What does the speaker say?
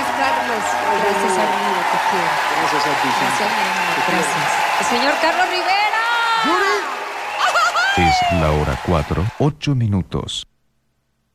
Carlos. Gracias, amigo, te quiero. Gracias a ti. Gracias, mi amor. Gracias. El señor Carlos Rivera. Es la hora 4:08.